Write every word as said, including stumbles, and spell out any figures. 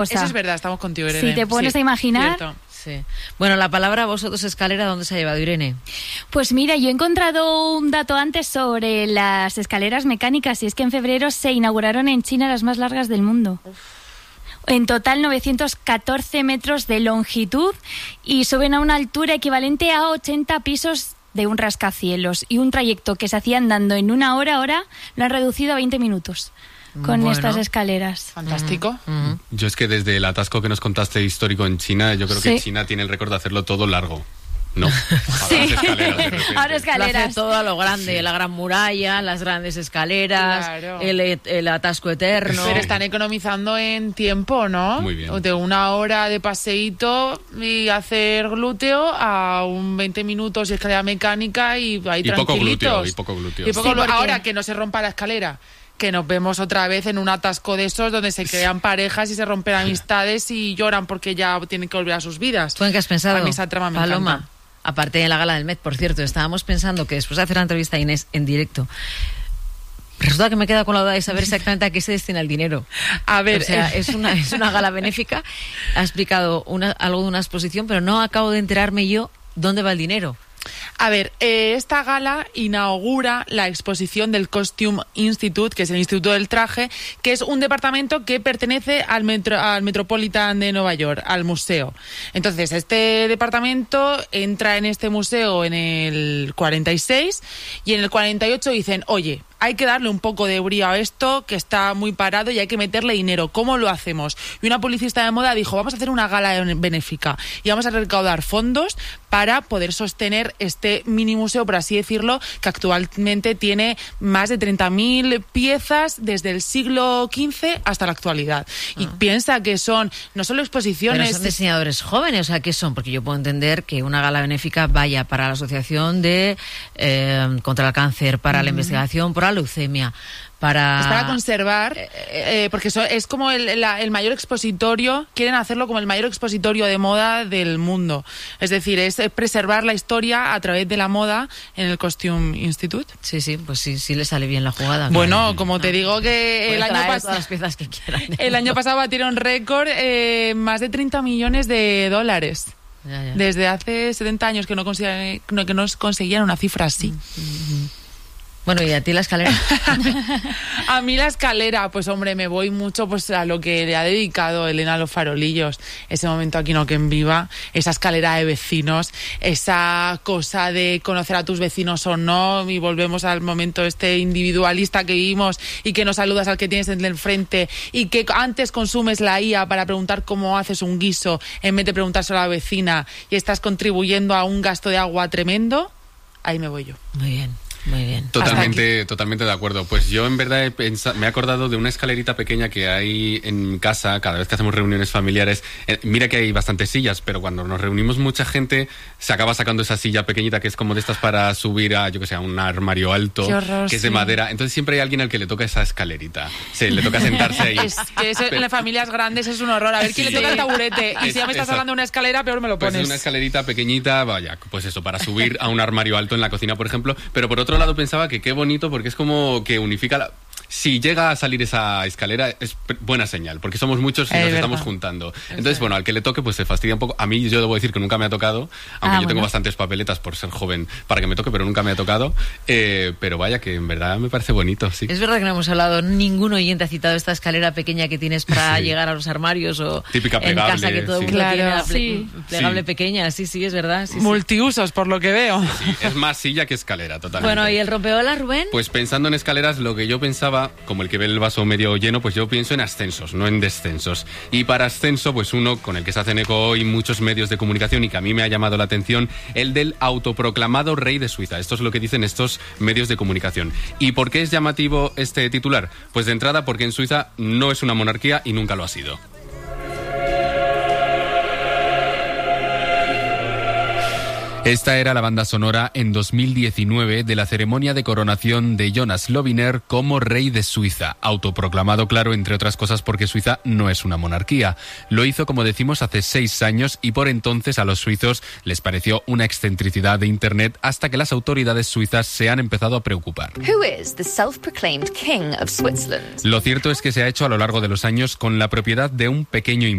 O sea, eso es verdad, estamos contigo, Irene. Si te pones sí, a imaginar... Cierto. Sí. Bueno, la palabra vosotros escalera, ¿dónde se ha llevado, Irene? Pues mira, yo he encontrado un dato antes sobre las escaleras mecánicas y es que en febrero se inauguraron en China las más largas del mundo. Uf. En total novecientos catorce metros de longitud y suben a una altura equivalente a ochenta pisos de un rascacielos, y un trayecto que se hacía andando en una hora, ahora lo han reducido a veinte minutos. Con bueno. estas escaleras. Fantástico. Uh-huh. Yo es que desde el atasco que nos contaste histórico en China, yo creo sí. que China tiene el récord de hacerlo todo largo. No, ahora sí. las escaleras de repente. Ahora escaleras. Lo hace todo a lo grande, sí. La gran muralla, las grandes escaleras, claro. el, el atasco eterno. Pero están economizando en tiempo, ¿no? Muy bien. De una hora de paseíto y hacer glúteo a un veinte minutos y escalera mecánica y ahí y tranquilitos. Poco glúteo, y poco glúteo. Y poco sí, porque... Ahora porque... que no se rompa la escalera, que nos vemos otra vez en un atasco de esos donde se crean parejas y se rompen amistades y lloran porque ya tienen que volver a sus vidas. ¿Tú en qué has pensado? A mí esa trama me Paloma, encanta. Aparte de la gala del Met, por cierto, estábamos pensando que después de hacer la entrevista a Inés en directo, resulta que me queda con la duda de saber exactamente a qué se destina el dinero. A ver, o sea, eh... es una es una gala benéfica. Ha explicado una, algo de una exposición, pero no acabo de enterarme yo dónde va el dinero. A ver, eh, esta gala inaugura la exposición del Costume Institute, que es el Instituto del Traje, que es un departamento que pertenece al, metro, al Metropolitan de Nueva York, al museo. Entonces, este departamento entra en este museo en el cuarenta y seis y en el cuarenta y ocho dicen, oye, hay que darle un poco de brío a esto, que está muy parado y hay que meterle dinero. ¿Cómo lo hacemos? Y una publicista de moda dijo, vamos a hacer una gala benéfica y vamos a recaudar fondos para poder sostener este mini museo, por así decirlo, que actualmente tiene más de treinta mil piezas desde el siglo quince hasta la actualidad. Y ah. piensa que son no solo exposiciones... Pero son diseñadores jóvenes, o sea, ¿qué son? Porque yo puedo entender que una gala benéfica vaya para la Asociación de eh, contra el Cáncer, para mm. la investigación, para leucemia, para... Es para conservar, eh, porque so, es como el, la, el mayor expositorio, quieren hacerlo como el mayor expositorio de moda del mundo. Es decir, es preservar la historia a través de la moda en el Costume Institute. Sí, sí, pues sí, sí le sale bien la jugada. Bueno, claro. como te digo que el año pasado... las piezas que quieran. El año pasado batieron récord, eh, más de treinta millones de dólares. Ya, ya. Desde hace setenta años que no, consiguen, que no conseguían una cifra así. Mm-hmm. Bueno, ¿y a ti la escalera? A mí la escalera, pues hombre, me voy mucho pues a lo que le ha dedicado Elena a los farolillos. Ese momento aquí no que en viva, esa escalera de vecinos, esa cosa de conocer a tus vecinos o no, y volvemos al momento este individualista que vivimos y que no saludas al que tienes en el frente y que antes consumes la I A para preguntar cómo haces un guiso en vez de preguntárselo a la vecina y estás contribuyendo a un gasto de agua tremendo. Ahí me voy yo. Muy bien. Muy bien. Totalmente, totalmente de acuerdo. Pues yo en verdad he pensado, me he acordado de una escalerita pequeña que hay en casa cada vez que hacemos reuniones familiares. Eh, mira que hay bastantes sillas, pero cuando nos reunimos mucha gente se acaba sacando esa silla pequeñita que es como de estas para subir a, yo que sé, a un armario alto, horror, que es sí. de madera. Entonces siempre hay alguien al que le toca esa escalerita. Sí, le toca sentarse ahí. Es que eso pero, en las familias grandes es un horror. A ver sí. quién le toca el taburete. Y es, si ya me estás esa, hablando de una escalera, peor me lo pones. Pues es una escalerita pequeñita, vaya, pues eso, para subir a un armario alto en la cocina, por ejemplo. Pero por otro lado pensaba que qué bonito, porque es como que unifica la... Si llega a salir esa escalera es buena señal, porque somos muchos y es nos verdad. estamos juntando. Entonces, bueno, al que le toque pues se fastidia un poco. A mí yo debo decir que nunca me ha tocado, aunque ah, yo bueno. tengo bastantes papeletas por ser joven para que me toque, pero nunca me ha tocado. Eh, pero vaya que en verdad me parece bonito, sí. Es verdad que no hemos hablado, ningún oyente ha citado esta escalera pequeña que tienes para sí. llegar a los armarios o típica plegable, en casa que todo el sí. mundo claro. tiene la ple- sí. plegable sí. pequeña. Sí, sí, es verdad. Sí, Multiusos, sí. por lo que veo. Sí, es más silla que escalera, totalmente. Bueno, ¿y el rompeolas, Rubén? Pues pensando en escaleras, lo que yo pensaba, como el que ve el vaso medio lleno, pues yo pienso en ascensos, no en descensos. Y para ascenso, pues uno con el que se hacen eco hoy muchos medios de comunicación y que a mí me ha llamado la atención, el del autoproclamado rey de Suiza. Esto es lo que dicen estos medios de comunicación. ¿Y por qué es llamativo este titular? Pues de entrada porque en Suiza no es una monarquía y nunca lo ha sido. Esta era la banda sonora en dos mil diecinueve de la ceremonia de coronación de Jonas Lobiner como rey de Suiza, autoproclamado, claro, entre otras cosas porque Suiza no es una monarquía. Lo hizo, como decimos, hace seis años y por entonces a los suizos les pareció una excentricidad de Internet hasta que las autoridades suizas se han empezado a preocupar. Who is the self-proclaimed king of Switzerland? Lo cierto es que se ha hecho a lo largo de los años con la propiedad de un pequeño